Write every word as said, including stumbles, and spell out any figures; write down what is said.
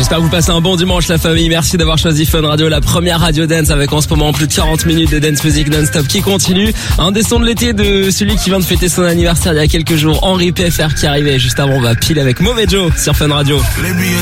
J'espère que vous passez un bon dimanche la famille. Merci d'avoir choisi Fun Radio, la première radio dance avec en ce moment plus de quarante minutes de dance music non-stop qui continue. Un des sons de l'été de celui qui vient de fêter son anniversaire il y a quelques jours, Henri P F R qui arrivait. Juste avant, on va pile avec Mauvais Joe sur Fun Radio.